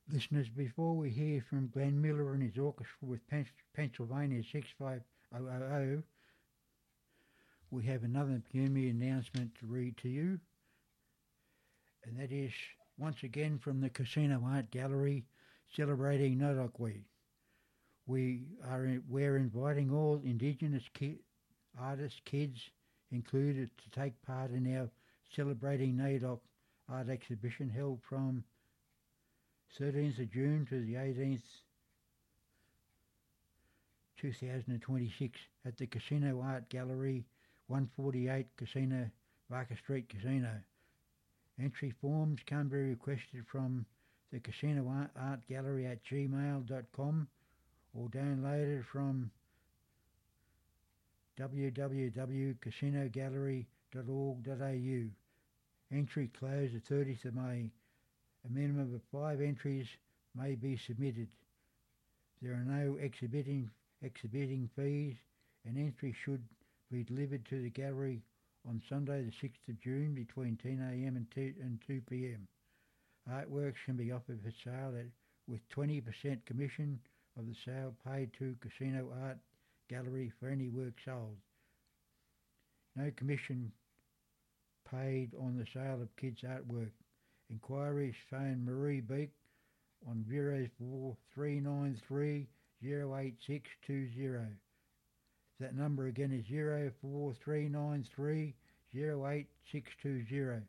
Listeners, before we hear from Glenn Miller and his orchestra with Pennsylvania 65000, we have another community announcement to read to you, and that is once again from the Casino Art Gallery celebrating Nodok Week. We're inviting all Indigenous artists, kids included, to take part in our Celebrating NAIDOC art exhibition held from 13th of June to the 18th, 2026 at the Casino Art Gallery, 148 Casino, Barker Street Casino. Entry forms can be requested from the Casino Art Gallery at gmail.com or downloaded from www.casinogallery.org.au. Entry closed the 30th of May. A minimum of 5 entries may be submitted. There are no exhibiting fees, and entry should be delivered to the gallery on Sunday the 6th of June between 10 a.m. and 2 p.m. Artworks can be offered for sale with 20% commission of the sale paid to Casino Art Gallery for any work sold. No commission paid on the sale of kids' artwork. Inquiries phone Marie Beek on 04393 08620. That number again is 04393 08620.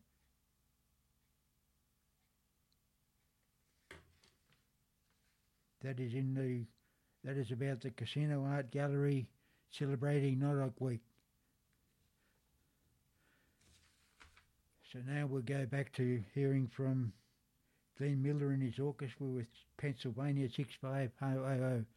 That is about the Casino Art Gallery celebrating Nodok Week. So now we'll go back to hearing from Glenn Miller and his orchestra with Pennsylvania 65000.